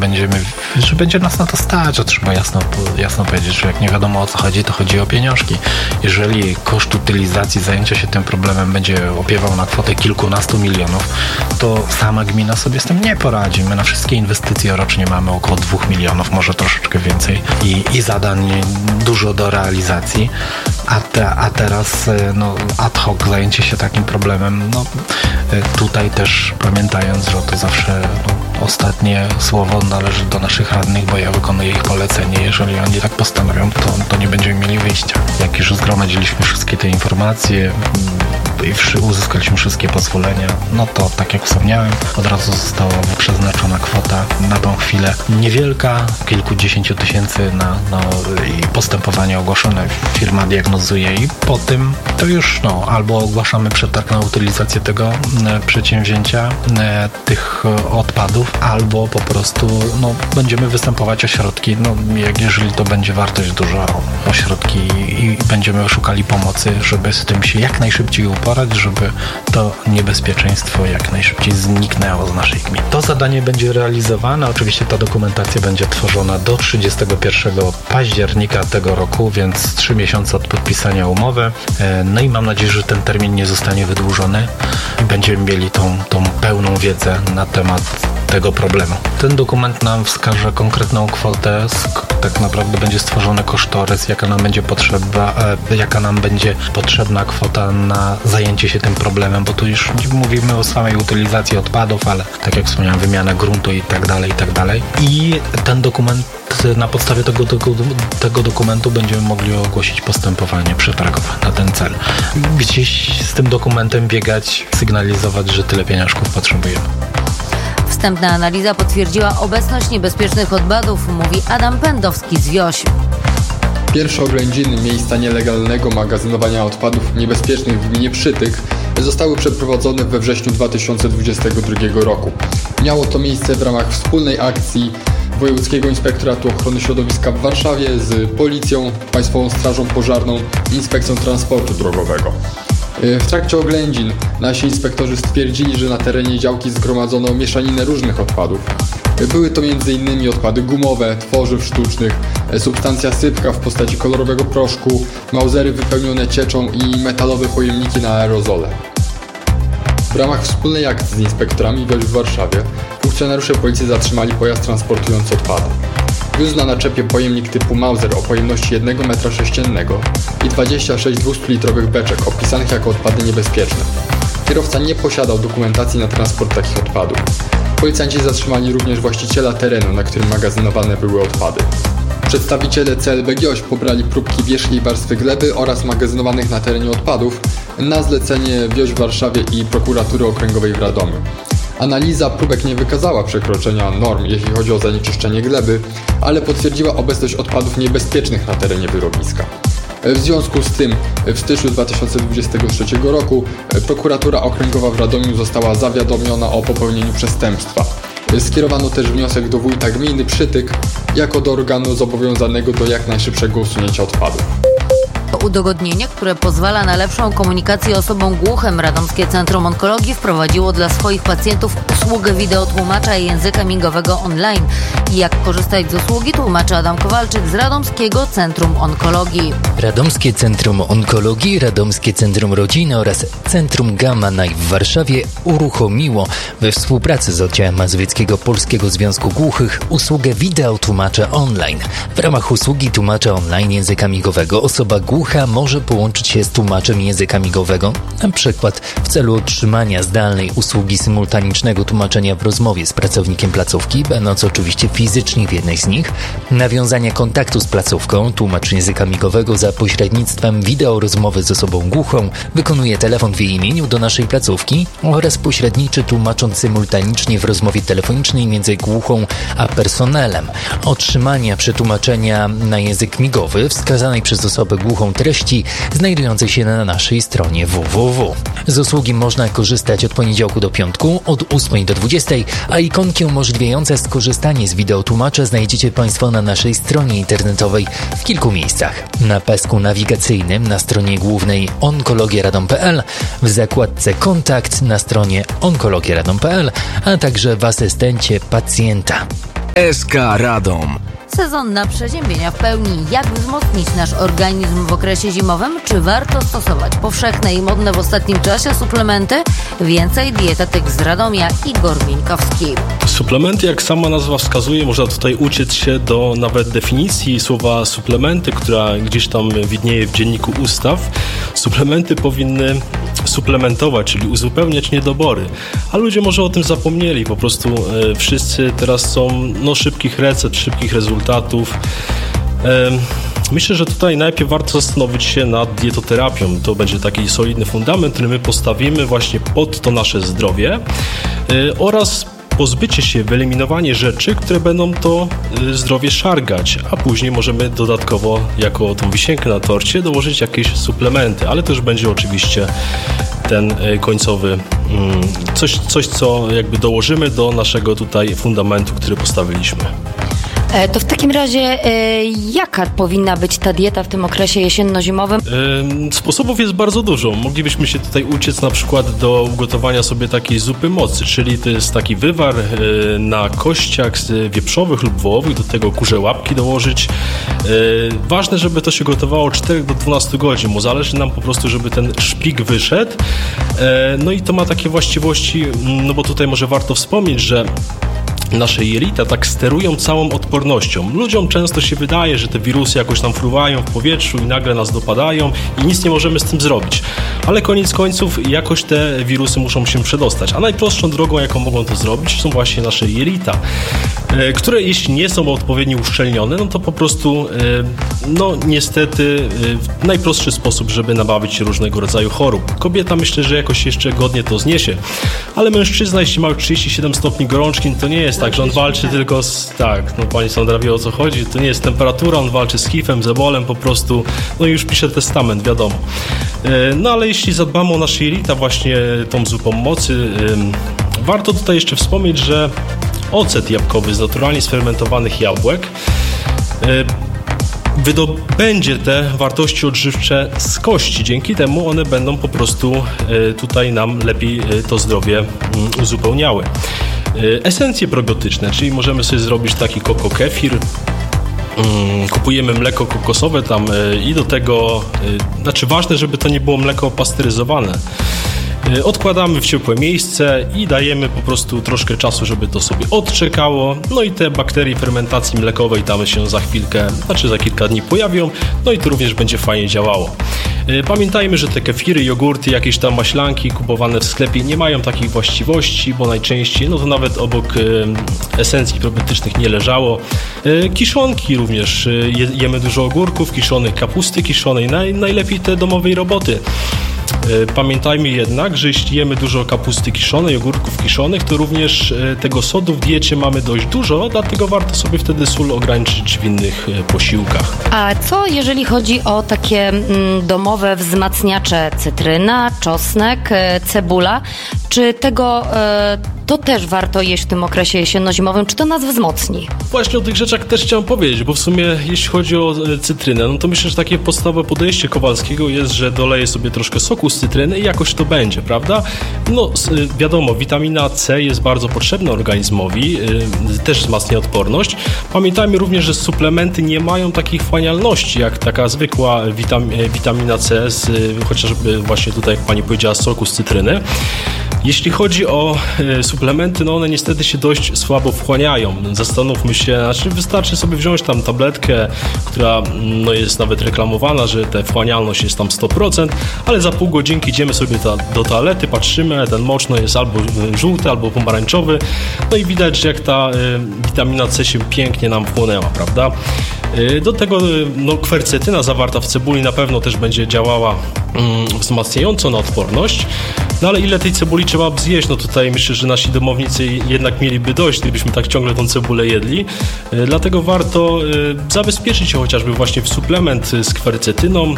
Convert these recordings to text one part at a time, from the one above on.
że będzie nas na to stać, to trzeba jasno powiedzieć, że jak nie wiadomo o co chodzi, to chodzi o pieniążki. Jeżeli koszt utylizacji zajęcia się tym problemem będzie opiewał na kwotę kilkunastu milionów, to sama gmina sobie z tym nie poradzi. My na wszystkie inwestycje rocznie mamy około 2 milionów, może troszeczkę więcej i zadań dużo do realizacji, a teraz ad hoc zajęcie się takim problemem, tutaj też pamiętając, że to zawsze ostatnie słowo należy do naszych radnych, bo ja wykonuję ich polecenie. Jeżeli oni tak postanowią, to nie będziemy mieli wyjścia. Jak już zgromadziliśmy wszystkie te informacje i uzyskaliśmy wszystkie pozwolenia, to tak jak wspomniałem, od razu została przeznaczona kwota na tą chwilę niewielka, kilkudziesięciu tysięcy na postępowanie ogłoszone. Firma diagnozuje i po tym to już albo ogłaszamy przetarg na utylizację tego przedsięwzięcia, tych odpadów, albo po prostu będziemy występować o środki, jeżeli to będzie wartość duża, o środki i będziemy szukali pomocy, żeby z tym się jak najszybciej uporać, żeby to niebezpieczeństwo jak najszybciej zniknęło z naszej gminy. To zadanie będzie realizowane, oczywiście ta dokumentacja będzie tworzona do 31 października tego roku, więc 3 miesiące od podpisania umowy. I mam nadzieję, że ten termin nie zostanie wydłużony i będziemy mieli tą pełną wiedzę na temat tego problemu. Ten dokument nam wskaże konkretną kwotę, tak naprawdę będzie stworzony kosztorys, jaka nam będzie potrzebna kwota na zajęcie się tym problemem, bo tu już mówimy o samej utylizacji odpadów, ale tak jak wspomniałem, wymianę gruntu i tak dalej. I ten dokument, na podstawie tego dokumentu będziemy mogli ogłosić postępowanie przetargowe na ten cel. Gdzieś z tym dokumentem biegać, sygnalizować, że tyle pieniążków potrzebujemy. Wstępna analiza potwierdziła obecność niebezpiecznych odpadów, mówi Adam Pędowski z WIOŚ. Pierwsze oględziny miejsca nielegalnego magazynowania odpadów niebezpiecznych w gminie Przytyk zostały przeprowadzone we wrześniu 2022 roku. Miało to miejsce w ramach wspólnej akcji Wojewódzkiego Inspektoratu Ochrony Środowiska w Warszawie z Policją, Państwową Strażą Pożarną i Inspekcją Transportu Drogowego. W trakcie oględzin nasi inspektorzy stwierdzili, że na terenie działki zgromadzono mieszaninę różnych odpadów. Były to m.in. odpady gumowe, tworzyw sztucznych, substancja sypka w postaci kolorowego proszku, mauzery wypełnione cieczą i metalowe pojemniki na aerozole. W ramach wspólnej akcji z inspektorami WIOŚ w Warszawie funkcjonariusze policji zatrzymali pojazd transportujący odpady. Wiózł na naczepie pojemnik typu Mauser o pojemności 1,6 m i 26 200-litrowych beczek opisanych jako odpady niebezpieczne. Kierowca nie posiadał dokumentacji na transport takich odpadów. Policjanci zatrzymali również właściciela terenu, na którym magazynowane były odpady. Przedstawiciele CLB WIOŚ pobrali próbki wierzchniej warstwy gleby oraz magazynowanych na terenie odpadów na zlecenie WIOŚ w Warszawie i Prokuratury Okręgowej w Radomiu. Analiza próbek nie wykazała przekroczenia norm, jeśli chodzi o zanieczyszczenie gleby, ale potwierdziła obecność odpadów niebezpiecznych na terenie wyrobiska. W związku z tym w styczniu 2023 roku Prokuratura Okręgowa w Radomiu została zawiadomiona o popełnieniu przestępstwa. Skierowano też wniosek do wójta gminy Przytyk jako do organu zobowiązanego do jak najszybszego usunięcia odpadów. Udogodnienie, które pozwala na lepszą komunikację osobom głuchym, Radomskie Centrum Onkologii wprowadziło dla swoich pacjentów usługę wideotłumacza języka migowego online. I jak korzystać z usługi, tłumaczy Adam Kowalczyk z Radomskiego Centrum Onkologii. Radomskie Centrum Onkologii, Radomskie Centrum Rodziny oraz Centrum Gamma Knife w Warszawie uruchomiło we współpracy z oddziałem mazowieckiego Polskiego Związku Głuchych usługę wideotłumacza online. W ramach usługi tłumacza online języka migowego osoba głucha może połączyć się z tłumaczem języka migowego, na przykład w celu otrzymania zdalnej usługi symultanicznego tłumaczenia w rozmowie z pracownikiem placówki, będąc oczywiście fizycznie w jednej z nich, nawiązania kontaktu z placówką. Tłumacz języka migowego za pośrednictwem wideo rozmowy z osobą głuchą wykonuje telefon w jej imieniu do naszej placówki oraz pośredniczy, tłumacząc symultanicznie w rozmowie telefonicznej między głuchą a personelem. Otrzymania przetłumaczenia na język migowy wskazanej przez osobę głuchą treści znajdującej się na naszej stronie www. Z usługi można korzystać od poniedziałku do piątku od 8 do 20, a ikonki umożliwiające skorzystanie z wideotłumacza znajdziecie Państwo na naszej stronie internetowej w kilku miejscach. Na pasku nawigacyjnym na stronie głównej onkologiaradom.pl, w zakładce Kontakt na stronie onkologiaradom.pl, a także w asystencie pacjenta. SK Radom. Sezon na przeziębienia w pełni. Jak wzmocnić nasz organizm w okresie zimowym? Czy warto stosować powszechne i modne w ostatnim czasie suplementy? Więcej dietetyk z Radomia Igor Mińkowski. Suplementy, jak sama nazwa wskazuje, można tutaj uciec się do nawet definicji słowa suplementy, która gdzieś tam widnieje w dzienniku ustaw. Suplementy powinny suplementować, czyli uzupełniać niedobory. A ludzie może o tym zapomnieli. Po prostu wszyscy teraz są szybkich recept, szybkich rezultatów. Myślę, że tutaj najpierw warto zastanowić się nad dietoterapią. To będzie taki solidny fundament, który my postawimy właśnie pod to nasze zdrowie oraz pozbycie się, wyeliminowanie rzeczy, które będą to zdrowie szargać, a później możemy dodatkowo, jako tą wisienkę na torcie, dołożyć jakieś suplementy, ale to już będzie oczywiście ten końcowy, coś co jakby dołożymy do naszego tutaj fundamentu, który postawiliśmy. To w takim razie jaka powinna być ta dieta w tym okresie jesienno-zimowym? Sposobów jest bardzo dużo. Moglibyśmy się tutaj uciec na przykład do ugotowania sobie takiej zupy mocy, czyli to jest taki wywar na kościach wieprzowych lub wołowych, do tego kurze łapki dołożyć. Ważne, żeby to się gotowało 4 do 12 godzin, bo zależy nam po prostu, żeby ten szpik wyszedł. No i to ma takie właściwości, bo tutaj może warto wspomnieć, że nasze jelita tak sterują całą odpornością. Ludziom często się wydaje, że te wirusy jakoś tam fruwają w powietrzu i nagle nas dopadają i nic nie możemy z tym zrobić. Ale koniec końców jakoś te wirusy muszą się przedostać. A najprostszą drogą, jaką mogą to zrobić, są właśnie nasze jelita, które jeśli nie są odpowiednio uszczelnione, to po prostu niestety w najprostszy sposób, żeby nabawić się różnego rodzaju chorób. Kobieta myślę, że jakoś jeszcze godnie to zniesie, ale mężczyzna, jeśli ma 37 stopni gorączki, to nie jest tak, że on walczy tylko z... pani Sandra wie, o co chodzi. To nie jest temperatura, on walczy z HIV-em, z ebolem po prostu. I już pisze testament, wiadomo. Ale jeśli zadbamy o nasze jelita właśnie tą zupą mocy, warto tutaj jeszcze wspomnieć, że ocet jabłkowy z naturalnie sfermentowanych jabłek wydobędzie te wartości odżywcze z kości. Dzięki temu one będą po prostu tutaj nam lepiej to zdrowie uzupełniały. Esencje probiotyczne, czyli możemy sobie zrobić taki kefir. Kupujemy mleko kokosowe tam i do tego, ważne, żeby to nie było mleko pasteryzowane. Odkładamy w ciepłe miejsce i dajemy po prostu troszkę czasu, żeby to sobie odczekało. I te bakterie fermentacji mlekowej tam się za kilka dni pojawią. I to również będzie fajnie działało. Pamiętajmy, że te kefiry, jogurty, jakieś tam maślanki kupowane w sklepie nie mają takich właściwości, bo najczęściej to nawet obok esencji probiotycznych nie leżało. Kiszonki również. Jemy dużo ogórków kiszonych, kapusty kiszonej, najlepiej te domowej roboty. Pamiętajmy jednak, że jeśli jemy dużo kapusty kiszonej, ogórków kiszonych, to również tego sodu w diecie mamy dość dużo, dlatego warto sobie wtedy sól ograniczyć w innych posiłkach. A co jeżeli chodzi o takie domowe wzmacniacze? Cytryna, czosnek, cebula? Czy tego to też warto jeść w tym okresie jesienno-zimowym? Czy to nas wzmocni? Właśnie o tych rzeczach też chciałem powiedzieć, bo w sumie jeśli chodzi o cytrynę, to myślę, że takie podstawowe podejście Kowalskiego jest, że doleje sobie troszkę soku z cytryny i jakoś to będzie, prawda? Wiadomo, witamina C jest bardzo potrzebna organizmowi, też wzmacnia odporność. Pamiętajmy również, że suplementy nie mają takiej wchłanialności jak taka zwykła witamina C, chociażby właśnie tutaj, jak pani powiedziała, z soku z cytryny. Jeśli chodzi o suplementy, one niestety się dość słabo wchłaniają. Zastanówmy się, wystarczy sobie wziąć tam tabletkę, która jest nawet reklamowana, że ta wchłanialność jest tam 100%, ale za pół godzinki idziemy sobie do toalety, patrzymy, ten mocz jest albo żółty, albo pomarańczowy, i widać, że jak ta witamina C się pięknie nam wchłonęła, prawda? Do tego kwercetyna zawarta w cebuli na pewno też będzie działała wzmacniająco na odporność, ale ile tej cebuli trzeba zjeść? Tutaj myślę, że nasi domownicy jednak mieliby dość, gdybyśmy tak ciągle tą cebulę jedli. Dlatego warto zabezpieczyć się chociażby właśnie w suplement z kwercetyną.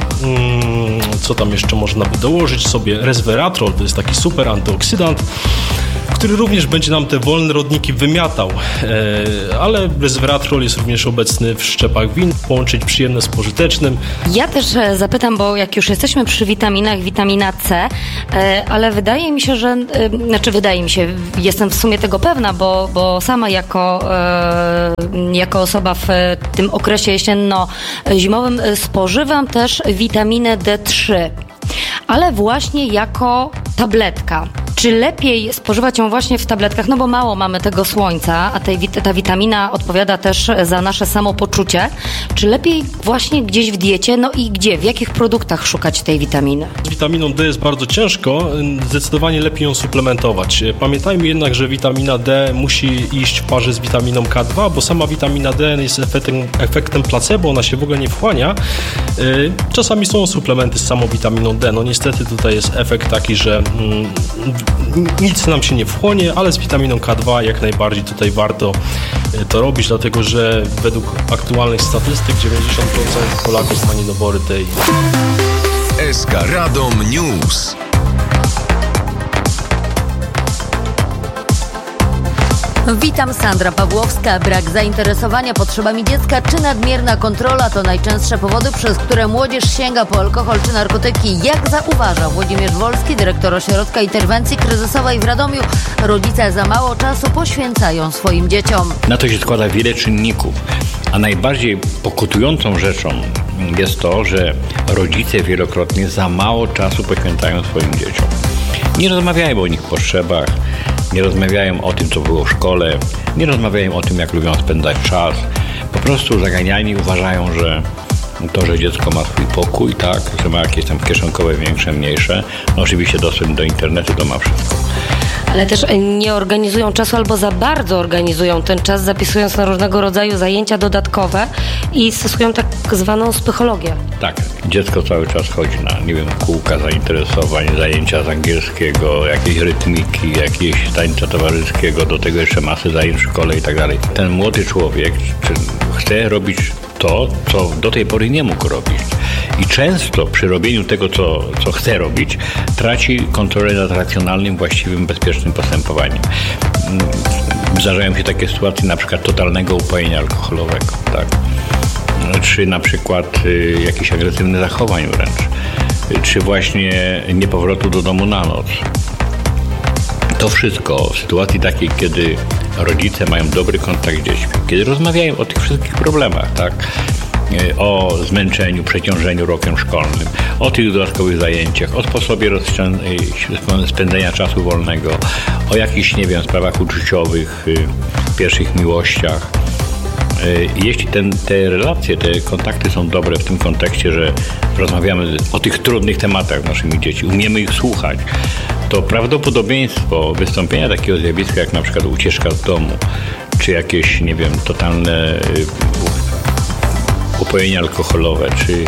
Co tam jeszcze można by dołożyć sobie? Resveratrol, to jest taki super antyoksydant, który również będzie nam te wolne rodniki wymiatał, ale resveratrol jest również obecny w szczepach win. Połączyć przyjemne z pożytecznym. Ja też zapytam, bo jak już jesteśmy przy przy witaminach, witamina C, ale wydaje mi się, że, jestem w sumie tego pewna, bo sama jako osoba w tym okresie jesienno-zimowym spożywam też witaminę D3, ale właśnie jako tabletka. Czy lepiej spożywać ją właśnie w tabletkach, no bo mało mamy tego słońca, a ta witamina odpowiada też za nasze samopoczucie. Czy lepiej właśnie gdzieś w diecie, no i gdzie, w jakich produktach szukać tej witaminy? Z witaminą D jest bardzo ciężko, zdecydowanie lepiej ją suplementować. Pamiętajmy jednak, że witamina D musi iść w parze z witaminą K2, bo sama witamina D jest efektem placebo, ona się w ogóle nie wchłania. Czasami są suplementy z samą witaminą D, no niestety tutaj jest efekt taki, że nic nam się nie wchłonie, ale z witaminą K2 jak najbardziej tutaj warto to robić, dlatego że według aktualnych statystyk 90% Polaków ma niedobory tej. SK Radom News. Witam, Sandra Pawłowska. Brak zainteresowania potrzebami dziecka czy nadmierna kontrola to najczęstsze powody, przez które młodzież sięga po alkohol czy narkotyki. Jak zauważa Włodzimierz Wolski, dyrektor Ośrodka Interwencji Kryzysowej w Radomiu, rodzice za mało czasu poświęcają swoim dzieciom. Na to się składa wiele czynników, a najbardziej pokutującą rzeczą jest to, że rodzice wielokrotnie za mało czasu poświęcają swoim dzieciom. Nie rozmawiają o ich potrzebach, nie rozmawiają o tym, co było w szkole, nie rozmawiają o tym, jak lubią spędzać czas. Po prostu zaganiani uważają, że to, że dziecko ma swój pokój, tak, że ma jakieś tam kieszonkowe większe, mniejsze, no oczywiście dostęp do internetu, to ma wszystko. Ale też nie organizują czasu albo za bardzo organizują ten czas, zapisując na różnego rodzaju zajęcia dodatkowe i stosują tak zwaną psychologię. Tak, dziecko cały czas chodzi na, nie wiem, kółka zainteresowań, zajęcia z angielskiego, jakieś rytmiki, jakieś tańca towarzyskiego, do tego jeszcze masy zajęć w szkole i tak dalej. Ten młody człowiek chce robić to, co do tej pory nie mógł robić. I często przy robieniu tego, co chce robić, traci kontrolę nad racjonalnym, właściwym, bezpiecznym postępowaniem. Zdarzają się takie sytuacje, na przykład totalnego upojenia alkoholowego, tak? Czy na przykład jakichś agresywnych zachowań wręcz, czy właśnie niepowrotu do domu na noc. To wszystko w sytuacji takiej, kiedy rodzice mają dobry kontakt z dziećmi, kiedy rozmawiają o tych wszystkich problemach, tak? O zmęczeniu, przeciążeniu rokiem szkolnym, o tych dodatkowych zajęciach, o sposobie spędzenia czasu wolnego, o jakichś, nie wiem, sprawach uczuciowych, pierwszych miłościach. Jeśli te relacje, te kontakty są dobre w tym kontekście, że rozmawiamy o tych trudnych tematach z naszymi dziećmi, umiemy ich słuchać, to prawdopodobieństwo wystąpienia takiego zjawiska jak na przykład ucieczka z domu, czy jakieś, nie wiem, totalne upojenie alkoholowe,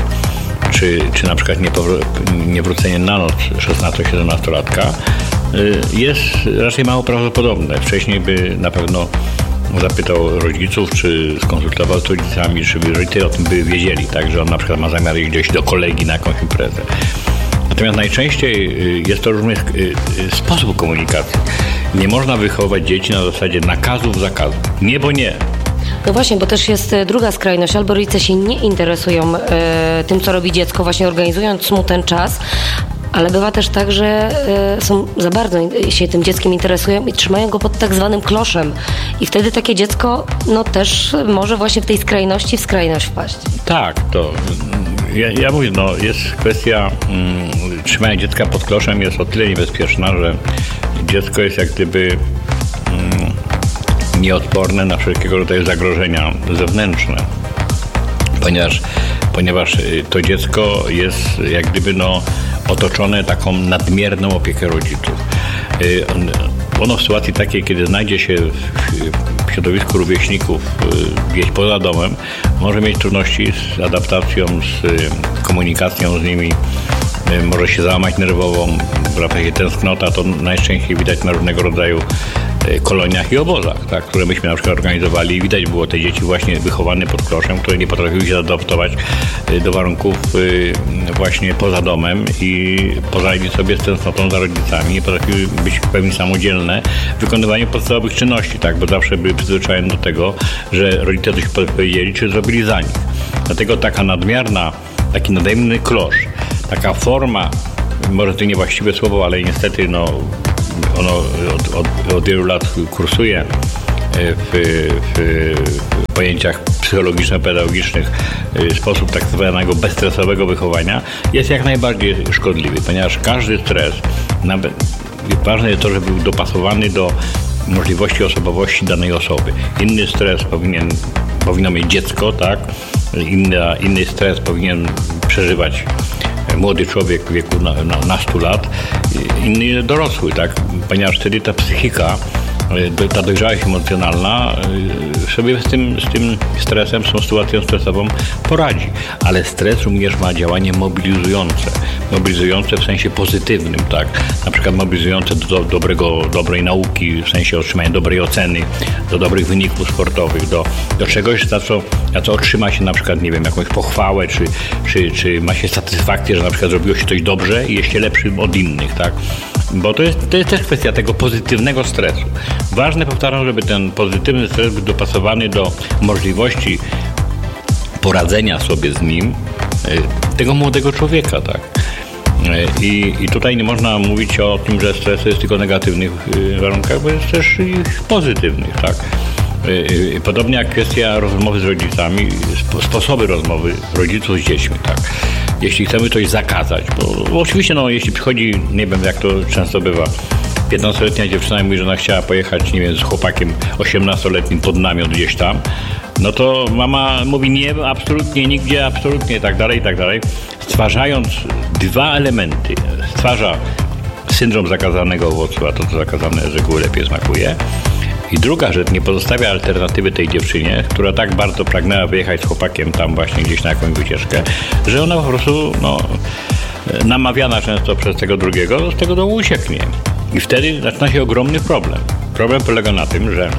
czy na przykład niewrócenie na noc 16-17-latka jest raczej mało prawdopodobne. Wcześniej by na pewno zapytał rodziców, czy skonsultował z rodzicami, żeby rodzice o tym by wiedzieli, tak, że on na przykład ma zamiar iść gdzieś do kolegi na jakąś imprezę. Natomiast najczęściej jest to różny sposób komunikacji. Nie można wychowywać dzieci na zasadzie nakazów, zakazów. Nie, bo nie. No właśnie, bo też jest druga skrajność. Albo rodzice się nie interesują tym, co robi dziecko, właśnie organizując mu ten czas, ale bywa też tak, że są za bardzo się tym dzieckiem interesują i trzymają go pod tak zwanym kloszem. I wtedy takie dziecko też może właśnie w tej skrajności w skrajność wpaść. Tak, to ja mówię, jest kwestia trzymania dziecka pod kloszem jest o tyle niebezpieczna, że dziecko jest jak gdyby nieodporne na wszelkiego rodzaju zagrożenia zewnętrzne, ponieważ to dziecko jest jak gdyby otoczone taką nadmierną opieką rodziców. Ono w sytuacji takiej, kiedy znajdzie się w środowisku rówieśników gdzieś poza domem, może mieć trudności z adaptacją, z komunikacją z nimi, może się załamać nerwowo, wracać się tęsknota, to najczęściej widać na różnego rodzaju koloniach i obozach, tak, które myśmy na przykład organizowali i widać było te dzieci właśnie wychowane pod kloszem, które nie potrafiły się zaadaptować do warunków właśnie poza domem i poradzić sobie z tęsknotą za rodzicami, nie potrafiły być w pełni samodzielne w wykonywaniu podstawowych czynności, tak, bo zawsze były przyzwyczajone do tego, że rodzice coś powiedzieli czy zrobili za nich. Dlatego taki nadmierny klosz taka forma, może to niewłaściwe słowo, ale niestety no, ono od wielu lat kursuje w pojęciach psychologiczno-pedagogicznych sposób tak zwanego bezstresowego wychowania, jest jak najbardziej szkodliwy, ponieważ każdy stres, nawet ważne jest to, żeby był dopasowany do możliwości osobowości danej osoby. Inny stres powinno mieć dziecko, tak? Inny stres powinien przeżywać młody człowiek w wieku nastu lat, inny dorosły, tak? Ponieważ wtedy ta psychika, ta dojrzałość emocjonalna sobie z tym stresem, z tą sytuacją stresową poradzi. Ale stres również ma działanie mobilizujące. Mobilizujące w sensie pozytywnym, tak? Na przykład mobilizujące do dobrej nauki, w sensie otrzymania dobrej oceny, do dobrych wyników sportowych, do czegoś, za co otrzyma się na przykład, nie wiem, jakąś pochwałę, czy ma się satysfakcję, że na przykład zrobiło się coś dobrze i jest się lepszym od innych, tak? Bo to jest też kwestia tego pozytywnego stresu. Ważne, powtarzam, żeby ten pozytywny stres był dopasowany do możliwości poradzenia sobie z nim tego młodego człowieka, tak? I tutaj nie można mówić o tym, że stres jest tylko w negatywnych warunkach, bo jest też i pozytywnych, tak? Podobnie jak kwestia rozmowy z rodzicami, sposoby rozmowy rodziców z dziećmi, tak? Jeśli chcemy coś zakazać, bo oczywiście, no, jeśli przychodzi, nie wiem, jak to często bywa, 15-letnia dziewczyna mówi, że ona chciała pojechać, nie wiem, z chłopakiem 18-letnim pod namiot gdzieś tam, no to mama mówi nie, absolutnie, nigdzie, absolutnie, i tak dalej, stwarzając dwa elementy. Stwarza syndrom zakazanego owocu, a to, co zakazane z reguły lepiej smakuje. I druga rzecz, nie pozostawia alternatywy tej dziewczynie, która tak bardzo pragnęła wyjechać z chłopakiem tam właśnie gdzieś na jakąś wycieczkę, że ona po prostu, no, namawiana często przez tego drugiego, z tego domu ucieknie. I wtedy zaczyna się ogromny problem. Problem polega na tym, że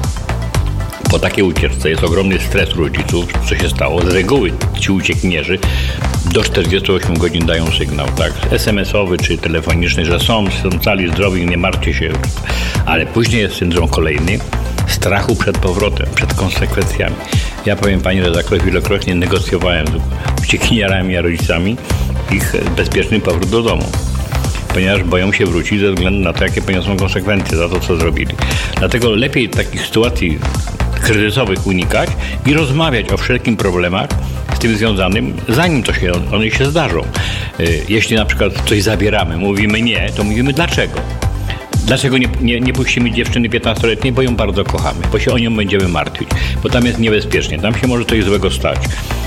po takiej ucieczce jest ogromny stres rodziców, co się stało. Z reguły ci uciekinierzy do 48 godzin dają sygnał, tak, SMS-owy czy telefoniczny, że są cali zdrowi, nie martwcie się. Ale później jest syndrom kolejny, strachu przed powrotem, przed konsekwencjami. Ja powiem pani redaktor, wielokrotnie negocjowałem z uciekinierami i rodzicami ich bezpieczny powrót do domu, ponieważ boją się wrócić ze względu na to, jakie poniosą konsekwencje za to, co zrobili. Dlatego lepiej takich sytuacji kryzysowych unikać i rozmawiać o wszelkim problemach z tym związanym, zanim one się zdarzą. Jeśli na przykład coś zabieramy, mówimy nie, to mówimy dlaczego. Dlaczego nie puścimy dziewczyny 15-letniej? Bo ją bardzo kochamy, bo się o nią będziemy martwić, bo tam jest niebezpiecznie, tam się może coś złego stać.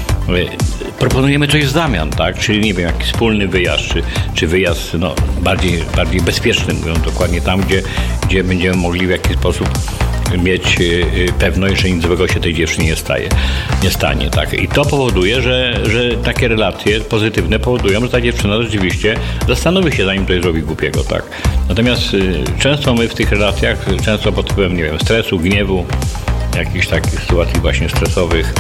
Proponujemy coś w zamian, tak? Czyli nie wiem, jakiś wspólny wyjazd, czy wyjazd no, bardziej bezpieczny, mówiąc dokładnie tam, gdzie będziemy mogli w jakiś sposób mieć pewność, że nic złego się tej dziewczynie nie stanie, tak? I to powoduje, że takie relacje pozytywne powodują, że ta dziewczyna rzeczywiście zastanowi się, zanim coś zrobi głupiego, tak? Natomiast często my w tych relacjach, często pod wpływem, nie wiem, stresu, gniewu, jakichś takich sytuacji właśnie stresowych,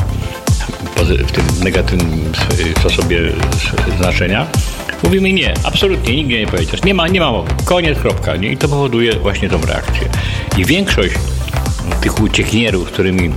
w tym negatywnym sposobie znaczenia, mówimy nie, absolutnie, nigdzie nie powiedzieć, nie ma mowy, koniec, kropka, nie? I to powoduje właśnie tą reakcję. I większość tych uciekinierów, z którymi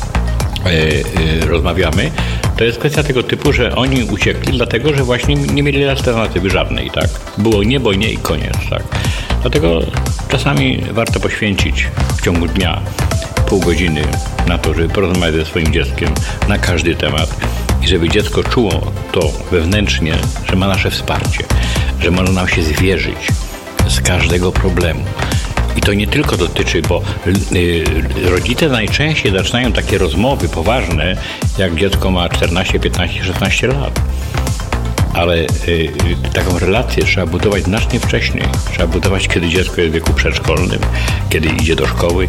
rozmawiamy, to jest kwestia tego typu, że oni uciekli dlatego, że właśnie nie mieli alternatywy żadnej, tak? Było nie, bo nie i koniec, tak? Dlatego czasami warto poświęcić w ciągu dnia pół godziny na to, żeby porozmawiać ze swoim dzieckiem na każdy temat i żeby dziecko czuło to wewnętrznie, że ma nasze wsparcie, że może nam się zwierzyć z każdego problemu. I to nie tylko dotyczy, bo rodzice najczęściej zaczynają takie rozmowy poważne, jak dziecko ma 14, 15, 16 lat. Ale taką relację trzeba budować znacznie wcześniej. Trzeba budować, kiedy dziecko jest w wieku przedszkolnym, kiedy idzie do szkoły.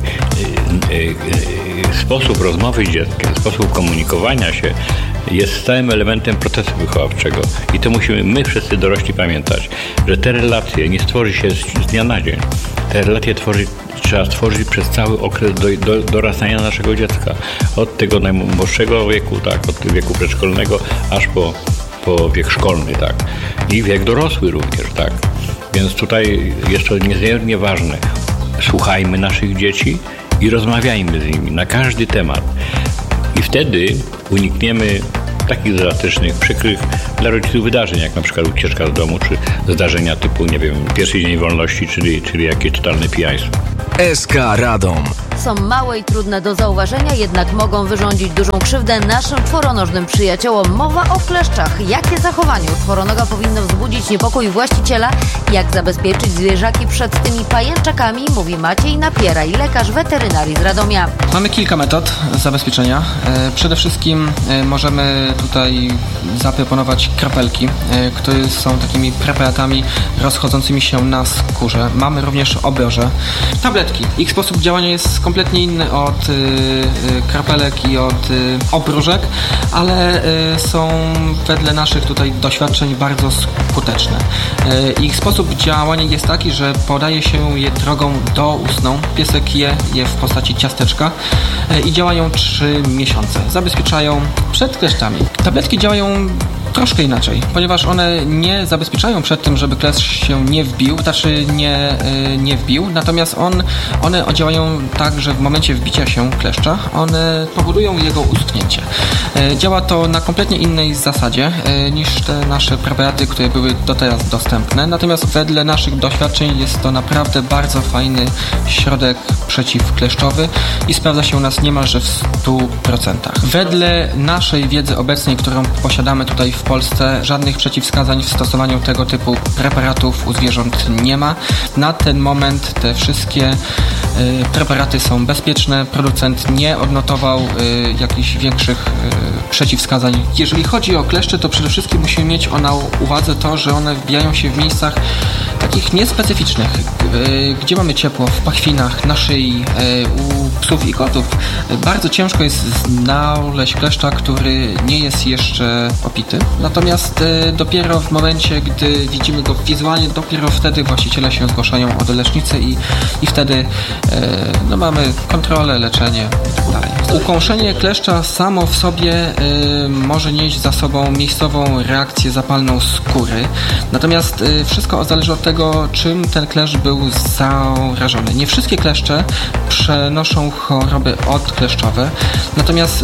Sposób rozmowy z dzieckiem, sposób komunikowania się jest stałym elementem procesu wychowawczego. I to musimy my wszyscy dorośli pamiętać, że te relacje nie stworzy się z dnia na dzień. Te relacje trzeba stworzyć przez cały okres dorastania naszego dziecka. Od tego najmłodszego wieku, tak, od wieku przedszkolnego, aż po wiek szkolny, tak. I wiek dorosły również, tak. Więc tutaj jest to niezmiernie ważne. Słuchajmy naszych dzieci i rozmawiajmy z nimi na każdy temat. I wtedy unikniemy takich dramatycznych, przykrych dla rodziców wydarzeń, jak na przykład ucieczka z domu, czy zdarzenia typu, nie wiem, pierwszy dzień wolności, czyli jakieś totalne pijaństwo. SK Radom. Są małe i trudne do zauważenia, jednak mogą wyrządzić dużą krzywdę naszym czworonożnym przyjaciołom. Mowa o kleszczach. Jakie zachowanie u czworonoga powinno wzbudzić niepokój właściciela? Jak zabezpieczyć zwierzaki przed tymi pajęczakami? Mówi Maciej Napieraj, lekarz weterynarii z Radomia. Mamy kilka metod zabezpieczenia. Przede wszystkim możemy tutaj zaproponować kropelki, które są takimi preparatami rozchodzącymi się na skórze. Mamy również obroże. Tabletki. Ich sposób działania jest kompletnie inny od kropelek i od obróżek, ale są wedle naszych tutaj doświadczeń bardzo skuteczne. Ich sposób działania jest taki, że podaje się je drogą doustną. Piesek je w postaci ciasteczka i działają 3 miesiące. Zabezpieczają przed kleszczami. Tabletki działają troszkę inaczej, ponieważ one nie zabezpieczają przed tym, żeby kleszcz się nie wbił, nie wbił, natomiast one działają tak, że w momencie wbicia się kleszcza, one powodują jego uschnięcie. Działa to na kompletnie innej zasadzie niż te nasze preparaty, które były do teraz dostępne, natomiast wedle naszych doświadczeń jest to naprawdę bardzo fajny środek przeciwkleszczowy i sprawdza się u nas niemalże w 100%. Wedle naszej wiedzy obecnej, którą posiadamy tutaj w Polsce, żadnych przeciwwskazań w stosowaniu tego typu preparatów u zwierząt nie ma. Na ten moment te wszystkie preparaty są bezpieczne. Producent nie odnotował jakichś większych przeciwwskazań. Jeżeli chodzi o kleszcze, to przede wszystkim musimy mieć na uwadze to, że one wbijają się w miejscach takich niespecyficznych, gdzie mamy ciepło, w pachwinach, na szyi, u psów i kotów. Bardzo ciężko jest znaleźć kleszcza, który nie jest jeszcze opity. Natomiast dopiero w momencie, gdy widzimy go wizualnie, dopiero wtedy właściciele się zgłaszają do lecznicy i wtedy mamy kontrolę, leczenie itd. Ukąszenie kleszcza samo w sobie może nieść za sobą miejscową reakcję zapalną skóry. Natomiast wszystko zależy od tego, czym ten kleszcz był zarażony. Nie wszystkie kleszcze przenoszą choroby odkleszczowe, natomiast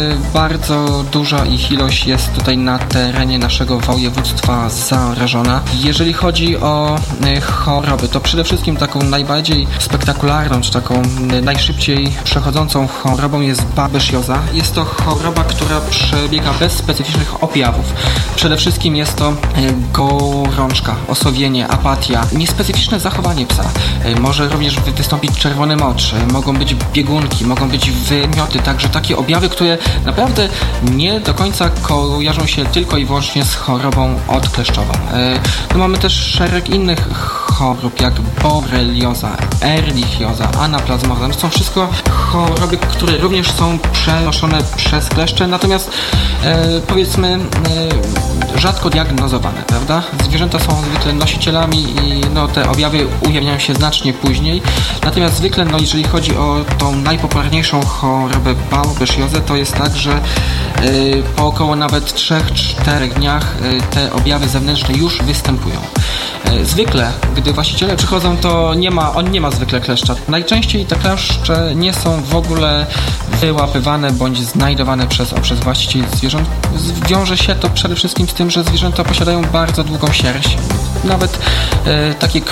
bardzo duża ich ilość jest tutaj na terenie naszego województwa zarażona. Jeżeli chodzi o choroby, to przede wszystkim taką najbardziej spektakularną, czy taką najszybciej przechodzącą chorobą jest babezioza. Jest to choroba, która przebiega bez specyficznych objawów. Przede wszystkim jest to gorączka, osłabienie, apatia, niespecyficzne zachowanie psa. Może również wystąpić czerwony mocz, mogą być biegunki, mogą być wymioty, także takie objawy, które naprawdę nie do końca kojarzą się tylko i wyłącznie z chorobą odkleszczową. Mamy też szereg innych chorób, jak borelioza, erlichioza, anaplazmoza. To są wszystko choroby, które również są przenoszone przez kleszcze, natomiast powiedzmy rzadko diagnozowane, prawda? Zwierzęta są zwykle nosicielami i te objawy ujawniają się znacznie później. Natomiast zwykle, jeżeli chodzi o tą najpopularniejszą chorobę babezjozę, to jest tak, że po około nawet 3-4 dniach te objawy zewnętrzne już występują. Zwykle, gdy właściciele przychodzą, to on nie ma zwykle kleszcza. Najczęściej te kleszcze nie są w ogóle wyłapywane bądź znajdowane przez właścicieli zwierząt. Wiąże się to przede wszystkim z tym, że zwierzęta posiadają bardzo długą sierść. Nawet takie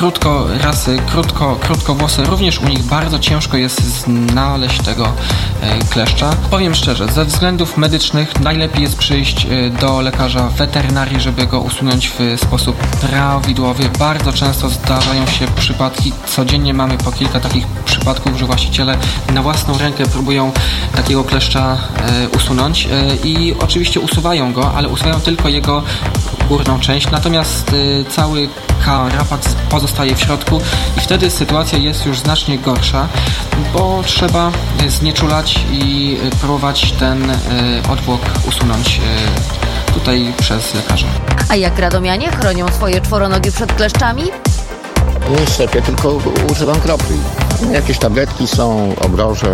krótkowłose, również u nich bardzo ciężko jest znaleźć tego kleszcza. Powiem szczerze, ze względów medycznych najlepiej jest przyjść do lekarza weterynarii, żeby go usunąć w sposób prawidłowy. Bardzo często zdarzają się przypadki, codziennie mamy po kilka takich przypadków, że właściciele na własną rękę próbują takiego kleszcza usunąć i oczywiście usuwają go, ale usuwają tylko jego górną część, natomiast cały karapat pozostaje w środku i wtedy sytuacja jest już znacznie gorsza, bo trzeba znieczulać i próbować ten odwłok usunąć tutaj przez lekarza. A jak radomianie chronią swoje czworonogi przed kleszczami? Nie szczepię, tylko używam kropli. Jakieś tabletki są, obroże.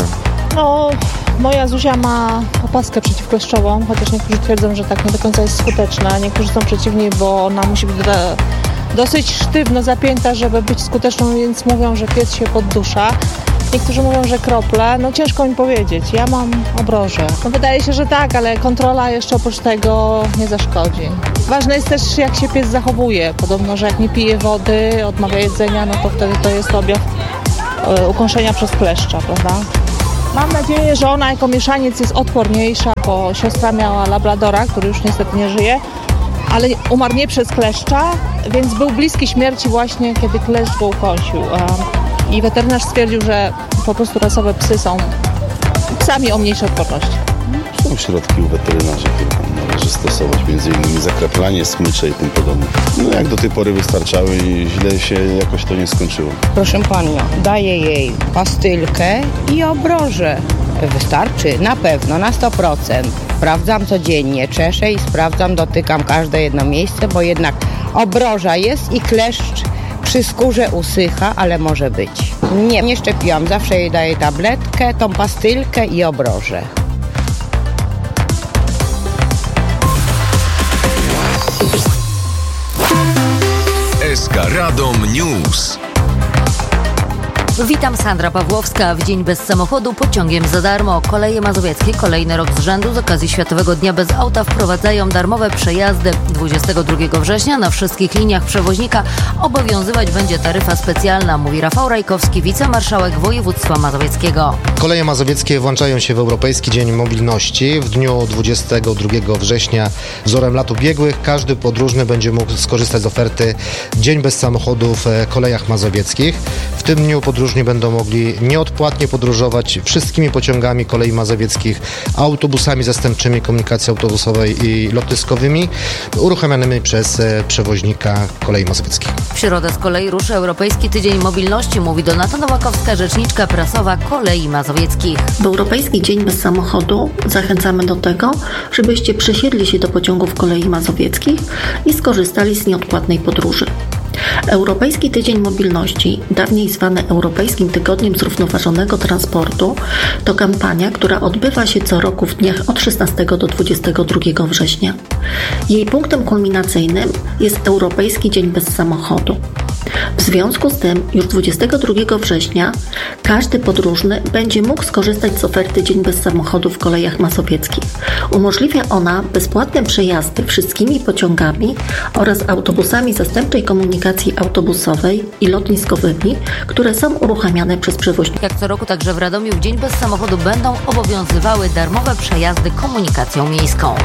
Moja Zuzia ma opaskę przeciwkleszczową, chociaż niektórzy twierdzą, że tak nie do końca jest skuteczna. Niektórzy są przeciwni, bo ona musi być dosyć sztywno zapięta, żeby być skuteczną, więc mówią, że pies się poddusza. Niektórzy mówią, że krople. No ciężko mi powiedzieć. Ja mam obroże. No wydaje się, że tak, ale kontrola jeszcze oprócz tego nie zaszkodzi. Ważne jest też, jak się pies zachowuje. Podobno, że jak nie pije wody, odmawia jedzenia, no to wtedy to jest objaw ukąszenia przez kleszcza, prawda? Mam nadzieję, że ona jako mieszaniec jest odporniejsza, bo siostra miała labradora, który już niestety nie żyje, ale umarł nie przez kleszcza, więc był bliski śmierci właśnie, kiedy kleszcz go ukąsił. I weterynarz stwierdził, że po prostu rasowe psy są psami o mniejszej odporności. Są środki u weterynarza, które należy stosować, m.in. zakraplanie, smycze i tym podobne. No jak do tej pory wystarczały i źle się jakoś to nie skończyło. Proszę Panią, daję jej pastylkę i obrożę. Wystarczy? Na pewno, na 100%. Sprawdzam codziennie, czeszę i sprawdzam, dotykam każde jedno miejsce, bo jednak obroża jest i kleszcz przy skórze usycha, ale może być. Nie szczepiłam, zawsze jej daję tabletkę, tą pastylkę i obrożę. SK Radom News. Witam, Sandra Pawłowska. W Dzień Bez Samochodu pociągiem za darmo. Koleje mazowieckie kolejny rok z rzędu z okazji Światowego Dnia Bez Auta wprowadzają darmowe przejazdy. 22 września na wszystkich liniach przewoźnika obowiązywać będzie taryfa specjalna, mówi Rafał Rajkowski, wicemarszałek województwa mazowieckiego. Koleje mazowieckie włączają się w Europejski Dzień Mobilności. W dniu 22 września, wzorem lat ubiegłych, każdy podróżny będzie mógł skorzystać z oferty Dzień Bez Samochodu w kolejach mazowieckich. W tym dniu podróżni będą mogli nieodpłatnie podróżować wszystkimi pociągami kolei mazowieckich, autobusami zastępczymi komunikacji autobusowej i lotniskowymi uruchamianymi przez przewoźnika kolei mazowieckich. W środę z kolei ruszy Europejski Tydzień Mobilności, mówi Donata Nowakowska, rzeczniczka prasowa kolei mazowieckich. W Europejski Dzień Bez Samochodu zachęcamy do tego, żebyście przesiedli się do pociągów kolei mazowieckich i skorzystali z nieodpłatnej podróży. Europejski Tydzień Mobilności, dawniej zwany Europejskim Tygodniem Zrównoważonego Transportu, to kampania, która odbywa się co roku w dniach od 16 do 22 września. Jej punktem kulminacyjnym jest Europejski Dzień Bez Samochodu. W związku z tym już 22 września każdy podróżny będzie mógł skorzystać z oferty Dzień Bez Samochodu w kolejach mazowieckich. Umożliwia ona bezpłatne przejazdy wszystkimi pociągami oraz autobusami zastępczej komunikacji autobusowej i lotniskowymi, które są uruchamiane przez przewoźników. Jak co roku także w Radomiu w Dzień Bez Samochodu będą obowiązywały darmowe przejazdy komunikacją miejską.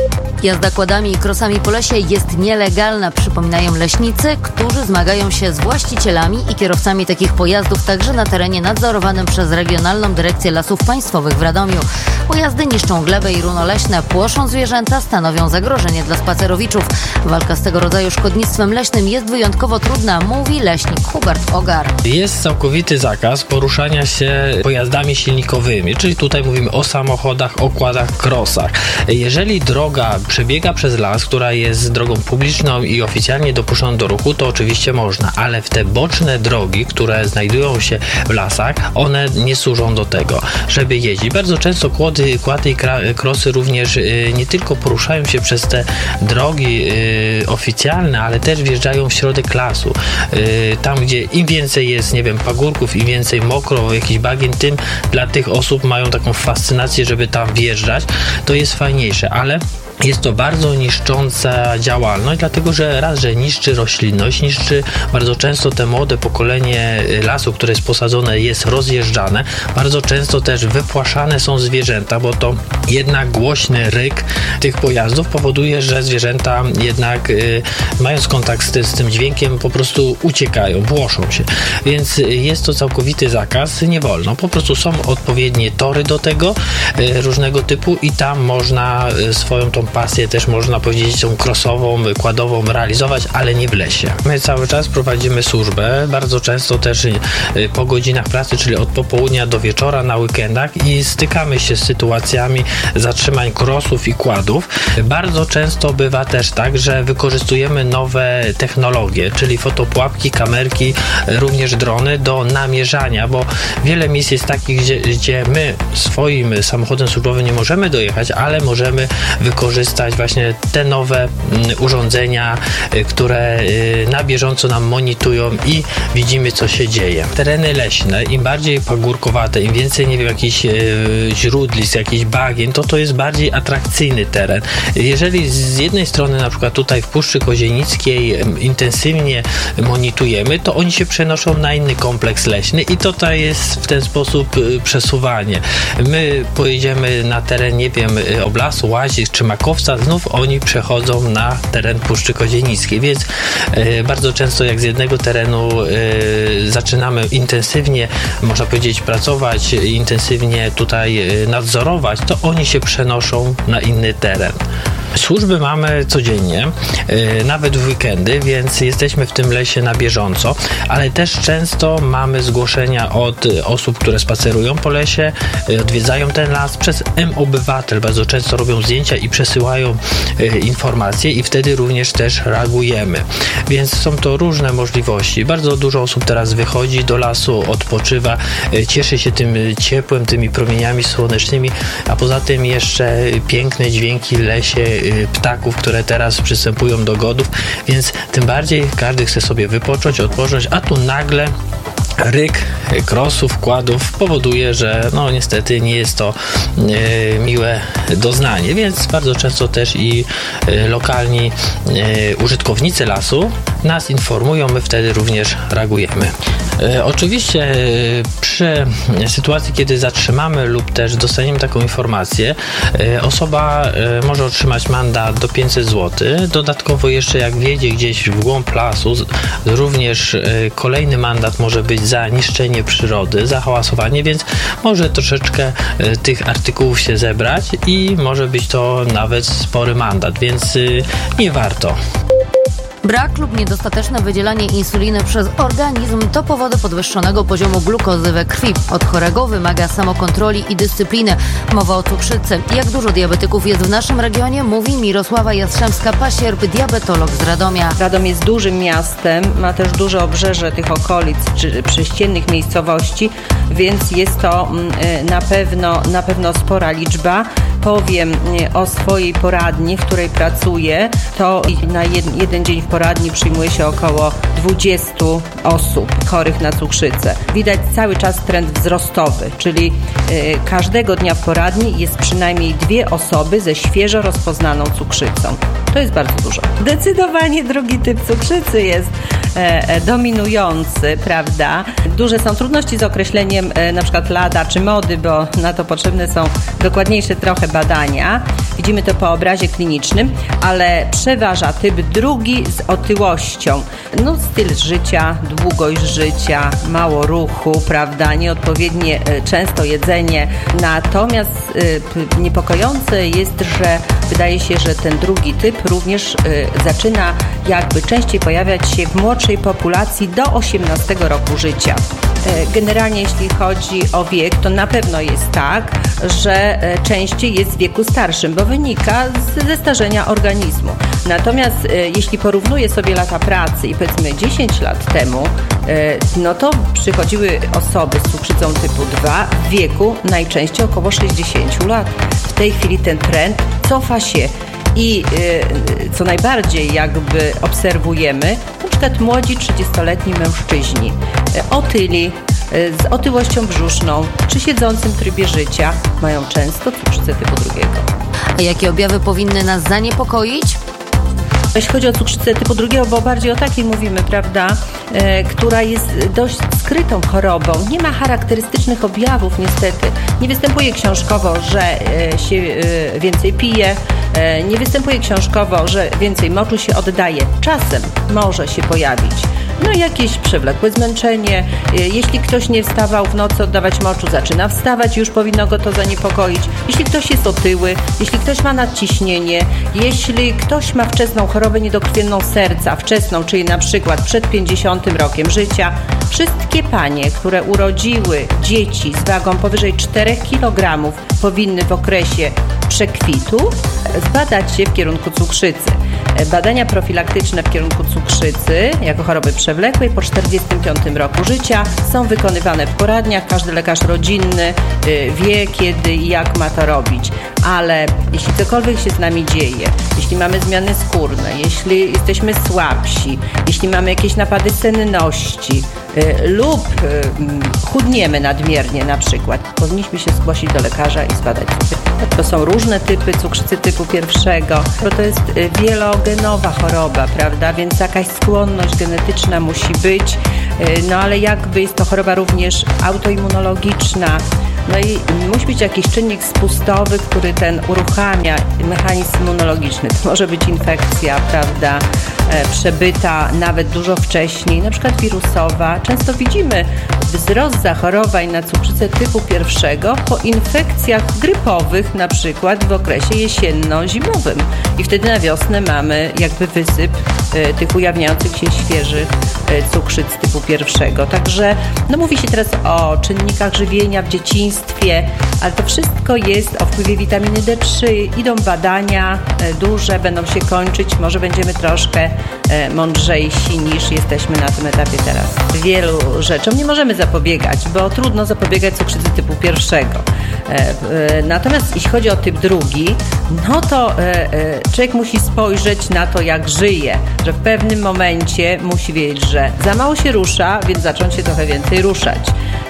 Jazda kładami i krosami po lesie jest nielegalna, przypominają leśnicy, którzy zmagają się z właścicielami i kierowcami takich pojazdów także na terenie nadzorowanym przez Regionalną Dyrekcję Lasów Państwowych w Radomiu. Pojazdy niszczą glebę i runo leśne, płoszą zwierzęta, stanowią zagrożenie dla spacerowiczów. Walka z tego rodzaju szkodnictwem leśnym jest wyjątkowo trudna, mówi leśnik Hubert Ogar. Jest całkowity zakaz poruszania się pojazdami silnikowymi, czyli tutaj mówimy o samochodach, o kładach, krosach. Jeżeli droga przebiega przez las, która jest drogą publiczną i oficjalnie dopuszczoną do ruchu, to oczywiście można, ale w te boczne drogi, które znajdują się w lasach, one nie służą do tego, żeby jeździć. Bardzo często kłady i krosy również nie tylko poruszają się przez te drogi oficjalne, ale też wjeżdżają w środek lasu. Tam, gdzie im więcej jest, nie wiem, pagórków, im więcej mokro, jakichś bagien, tym dla tych osób mają taką fascynację, żeby tam wjeżdżać. To jest fajniejsze, ale jest to bardzo niszcząca działalność, dlatego że raz, że niszczy roślinność, niszczy bardzo często te młode pokolenie lasu, które jest posadzone, jest rozjeżdżane. Bardzo często też wypłaszane są zwierzęta, bo to jednak głośny ryk tych pojazdów powoduje, że zwierzęta jednak mając kontakt z tym dźwiękiem po prostu uciekają, płoszą się. Więc jest to całkowity zakaz, nie wolno. Po prostu są odpowiednie tory do tego, różnego typu i tam można swoją tą pasję też można powiedzieć tą krosową, kładową realizować, ale nie w lesie. My cały czas prowadzimy służbę, bardzo często też po godzinach pracy, czyli od popołudnia do wieczora na weekendach i stykamy się z sytuacjami zatrzymań krosów i kładów. Bardzo często bywa też tak, że wykorzystujemy nowe technologie, czyli fotopułapki, kamerki, również drony do namierzania, bo wiele miejsc jest takich, gdzie my swoim samochodem służbowym nie możemy dojechać, ale możemy wykorzystać wykorzystać właśnie te nowe urządzenia, które na bieżąco nam monitorują i widzimy, co się dzieje. Tereny leśne, im bardziej pagórkowate, im więcej, nie wiem, jakichś źródlisk, jakichś bagien, to jest bardziej atrakcyjny teren. Jeżeli z jednej strony na przykład tutaj w Puszczy Kozienickiej intensywnie monitorujemy, to oni się przenoszą na inny kompleks leśny i tutaj jest w ten sposób przesuwanie. My pojedziemy na teren, nie wiem, Oblasu, Łazisk czy Makowca, znów oni przechodzą na teren Puszczy Kozienickiej, więc bardzo często jak z jednego terenu zaczynamy intensywnie, można powiedzieć, pracować, intensywnie tutaj nadzorować, to oni się przenoszą na inny teren. Służby mamy codziennie, nawet w weekendy, więc jesteśmy w tym lesie na bieżąco, ale też często mamy zgłoszenia od osób, które spacerują po lesie, odwiedzają ten las. Przez M-Obywatel bardzo często robią zdjęcia i przesyłają informacje i wtedy również też reagujemy. Więc są to różne możliwości. Bardzo dużo osób teraz wychodzi do lasu, odpoczywa, cieszy się tym ciepłem, tymi promieniami słonecznymi, a poza tym jeszcze piękne dźwięki w lesie, ptaków, które teraz przystępują do godów, więc tym bardziej każdy chce sobie wypocząć, odpocząć, a tu nagle ryk krosów, kładów powoduje, że no niestety nie jest to miłe doznanie, więc bardzo często też i lokalni użytkownicy lasu nas informują, my wtedy również reagujemy. Oczywiście przy sytuacji, kiedy zatrzymamy lub też dostaniemy taką informację, osoba może otrzymać mandat do 500 zł. Dodatkowo jeszcze jak wjedzie gdzieś w głąb lasu, również kolejny mandat może być za niszczenie przyrody, za hałasowanie, więc może troszeczkę tych artykułów się zebrać i może być to nawet spory mandat, więc nie warto. Brak lub niedostateczne wydzielanie insuliny przez organizm to powody podwyższonego poziomu glukozy we krwi. Od chorego wymaga samokontroli i dyscypliny. Mowa o cukrzycy. Jak dużo diabetyków jest w naszym regionie, mówi Mirosława Jastrzębska-Pasierb, diabetolog z Radomia. Radom jest dużym miastem, ma też duże obrzeże tych okolic czy prześciennych miejscowości, więc jest to na pewno spora liczba. Powiem o swojej poradni, w której pracuję, to na jeden dzień w poradni przyjmuje się około 20 osób chorych na cukrzycę. Widać cały czas trend wzrostowy, czyli każdego dnia w poradni jest przynajmniej 2 osoby ze świeżo rozpoznaną cukrzycą. To jest bardzo dużo. Zdecydowanie drugi typ cukrzycy jest dominujący, prawda? Duże są trudności z określeniem na przykład lata czy mody, bo na to potrzebne są dokładniejsze trochę badania. Widzimy to po obrazie klinicznym, ale przeważa typ drugi z otyłością. No, styl życia, długość życia, mało ruchu, prawda? Nieodpowiednie często jedzenie. Natomiast niepokojące jest, że wydaje się, że ten drugi typ również zaczyna jakby częściej pojawiać się w młodszej populacji do 18 roku życia. Generalnie jeśli chodzi o wiek, to na pewno jest tak, że częściej jest w wieku starszym, bo wynika ze starzenia organizmu. Natomiast jeśli porównuję sobie lata pracy i powiedzmy 10 lat temu, no to przychodziły osoby z cukrzycą typu 2 w wieku najczęściej około 60 lat. W tej chwili ten trend cofa się i co najbardziej jakby obserwujemy, na przykład młodzi 30-letni mężczyźni, otyli, z otyłością brzuszną czy siedzącym trybie życia mają często cukrzycę typu 2. A jakie objawy powinny nas zaniepokoić? Jeśli chodzi o cukrzycę typu 2, bo bardziej o takiej mówimy, prawda, która jest dość skrytą chorobą, nie ma charakterystycznych objawów niestety. Nie występuje książkowo, że się więcej pije, nie występuje książkowo, że więcej moczu się oddaje. Czasem może się pojawić no jakieś przewlekłe zmęczenie. Jeśli ktoś nie wstawał w nocy oddawać moczu, zaczyna wstawać, już powinno go to zaniepokoić. Jeśli ktoś jest otyły, jeśli ktoś ma nadciśnienie, jeśli ktoś ma wczesną chorobę niedokrwienną serca, wczesną, czyli na przykład przed 50 rokiem życia, wszystkie panie, które urodziły dzieci z wagą powyżej 4 kg powinny w okresie przekwitu zbadać się w kierunku cukrzycy. Badania profilaktyczne w kierunku cukrzycy jako choroby przewlekłej po 45 roku życia są wykonywane w poradniach. Każdy lekarz rodzinny wie, kiedy i jak ma to robić. ale jeśli cokolwiek się z nami dzieje, jeśli mamy zmiany skórne, jeśli jesteśmy słabsi, jeśli mamy jakieś napady senności lub chudniemy nadmiernie na przykład, powinniśmy się zgłosić do lekarza i zbadać cukry. To są różne typy cukrzycy typu pierwszego, bo to jest wielogenowa choroba, prawda, więc jakaś skłonność genetyczna musi być, no ale jakby jest to choroba również autoimmunologiczna. No i musi być jakiś czynnik spustowy, który ten uruchamia mechanizm immunologiczny. To może być infekcja, prawda, przebyta nawet dużo wcześniej, na przykład wirusowa. Często widzimy wzrost zachorowań na cukrzycę typu pierwszego po infekcjach grypowych, na przykład w okresie jesienno-zimowym. I wtedy na wiosnę mamy jakby wysyp tych ujawniających się świeżych cukrzyc typu pierwszego. Także no mówi się teraz o czynnikach żywienia w dzieciństwie, ale to wszystko jest o wpływie witaminy D3. Idą badania duże, będą się kończyć, może będziemy troszkę mądrzejsi niż jesteśmy na tym etapie teraz. Wielu rzeczom nie możemy zapobiegać, bo trudno zapobiegać cukrzycy typu pierwszego. Natomiast jeśli chodzi o typ drugi, no to człowiek musi spojrzeć na to, jak żyje, że w pewnym momencie musi wiedzieć, że za mało się rusza, więc zacząć się trochę więcej ruszać.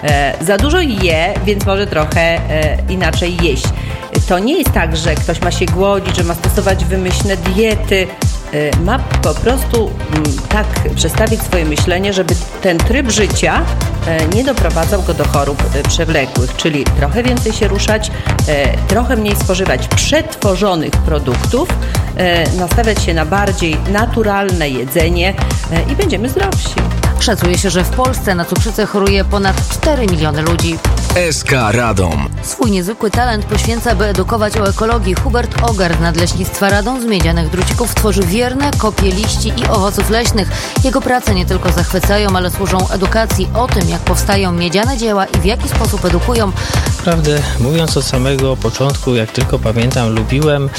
Za dużo je, więc może trochę inaczej jeść. To nie jest tak, że ktoś ma się głodzić, że ma stosować wymyślne diety. Ma po prostu tak przestawić swoje myślenie, żeby ten tryb życia nie doprowadzał go do chorób przewlekłych, czyli trochę więcej się ruszać, trochę mniej spożywać przetworzonych produktów, nastawiać się na bardziej naturalne jedzenie i będziemy zdrowsi. Szacuje się, że w Polsce na cukrzycę choruje ponad 4 miliony ludzi. SK Radom. Swój niezwykły talent poświęca, by edukować o ekologii. Hubert Ogar z Nadleśnictwa Radom z miedzianych drucików tworzy wierne kopie liści i owoców leśnych. Jego prace nie tylko zachwycają, ale służą edukacji o tym, jak powstają miedziane dzieła i w jaki sposób edukują. Naprawdę, mówiąc od samego początku, jak tylko pamiętam, lubiłem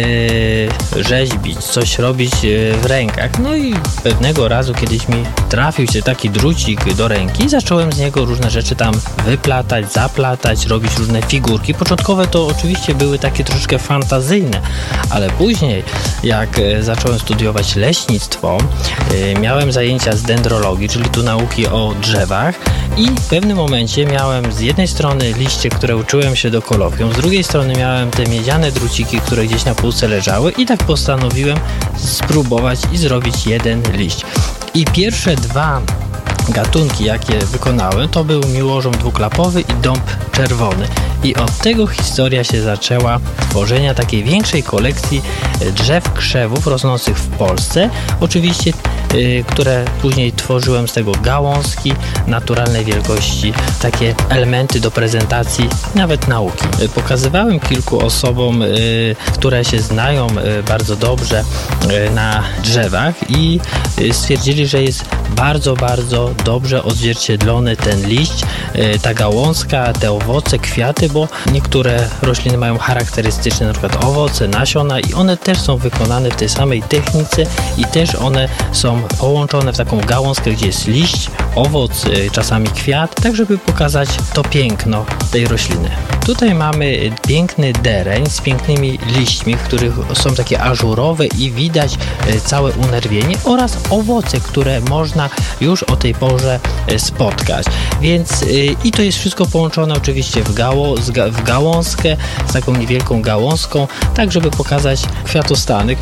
rzeźbić, coś robić w rękach. No i pewnego razu kiedyś mi trafił się taki drucik do ręki i zacząłem z niego różne rzeczy tam wyplatać, zaplatać, robić różne figurki. Początkowe to oczywiście były takie troszeczkę fantazyjne, ale później jak zacząłem studiować leśnictwo, miałem zajęcia z dendrologii, czyli tu nauki o drzewach i w pewnym momencie miałem z jednej strony liście, które uczyłem się do kolofium, z drugiej strony miałem te miedziane druciki, które gdzieś na półce leżały i tak postanowiłem spróbować i zrobić jeden liść. I pierwsze dwa gatunki, jakie wykonałem, to był miłożon dwuklapowy i dąb czerwony. I od tego historia się zaczęła tworzenia takiej większej kolekcji drzew krzewów rosnących w Polsce. Oczywiście, które później tworzyłem z tego gałązki naturalnej wielkości, takie elementy do prezentacji, nawet nauki. Pokazywałem kilku osobom, które się znają bardzo dobrze na drzewach i stwierdzili, że jest bardzo, bardzo dobrze odzwierciedlony ten liść, ta gałązka, te owoce, kwiaty, bo niektóre rośliny mają charakterystyczne na przykład owoce, nasiona i one też są wykonane w tej samej technice i też one są połączone w taką gałązkę, gdzie jest liść, owoc, czasami kwiat, tak żeby pokazać to piękno tej rośliny. Tutaj mamy piękny dereń z pięknymi liśćmi, w których są takie ażurowe i widać całe unerwienie oraz owoce, które można już o tej porze spotkać. Więc i to jest wszystko połączone oczywiście w gałązkę, z taką niewielką gałązką, tak żeby pokazać kwiatostany,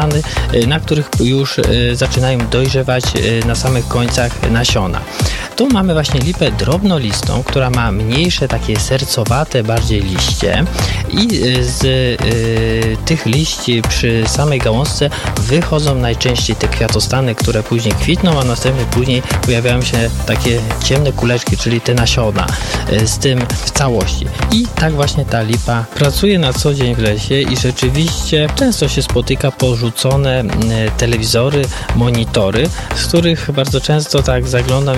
na których już zaczynają dojrzewać na samych końcach nasiona. Tu mamy właśnie lipę drobnolistą, która ma mniejsze, takie sercowate bardziej liście i z tych liści przy samej gałązce wychodzą najczęściej te kwiatostany, które później kwitną, a następnie później pojawiają się takie ciemne kuleczki, czyli te nasiona z tym w całości. I tak właśnie ta lipa pracuje na co dzień w lesie i rzeczywiście często się spotyka porzucone telewizory, monitory, z których bardzo często tak zaglądam i patrzę,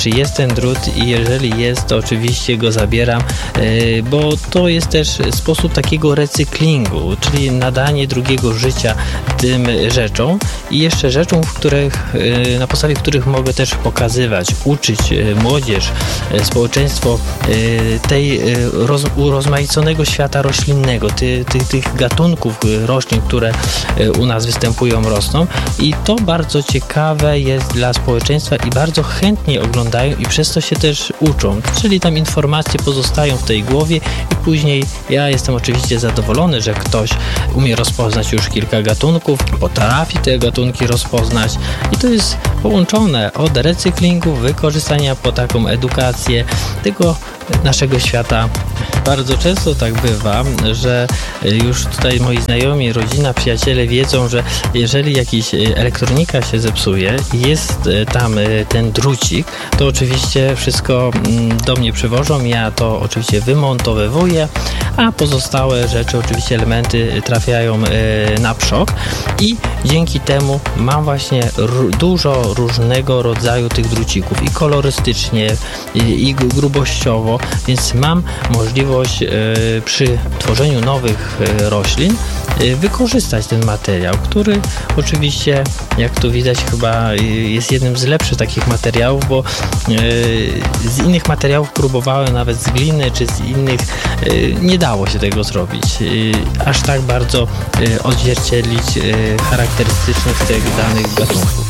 czy jest ten drut i jeżeli jest, to oczywiście go zabieram, bo to jest też sposób takiego recyklingu, czyli nadanie drugiego życia tym rzeczom i jeszcze rzeczom, na podstawie których mogę też pokazywać, uczyć młodzież, społeczeństwo tej urozmaiconego świata roślinnego, tych gatunków roślin, które u nas występują, rosną i to bardzo ciekawe jest dla społeczeństwa i bardzo chętnie oglądają i przez to się też uczą, czyli tam informacje pozostają w tej głowie i później ja jestem oczywiście zadowolony, że ktoś umie rozpoznać już kilka gatunków, potrafi te gatunki rozpoznać i to jest połączone od recyklingu, wykorzystania po taką edukację tego naszego świata. Bardzo często tak bywa, że już tutaj moi znajomi, rodzina, przyjaciele wiedzą, że jeżeli jakiś elektronika się zepsuje i jest tam ten drucik, to oczywiście wszystko do mnie przywożą, ja to oczywiście wymontowywuję, a pozostałe rzeczy, oczywiście elementy trafiają na przok i dzięki temu mam właśnie dużo różnego rodzaju tych drucików i kolorystycznie, i grubościowo, więc mam możliwość przy tworzeniu nowych roślin wykorzystać ten materiał, który oczywiście, jak tu widać, chyba jest jednym z lepszych takich materiałów, bo z innych materiałów próbowałem, nawet z gliny czy z innych, nie dało się tego zrobić. Aż tak bardzo odzwierciedlić charakterystycznych tych danych gatunków.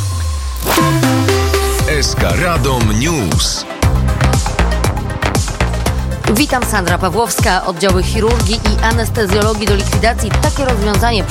SK Radom News. Witam, Sandra Pawłowska. Oddziały chirurgii i anestezjologii do likwidacji takie rozwiązanie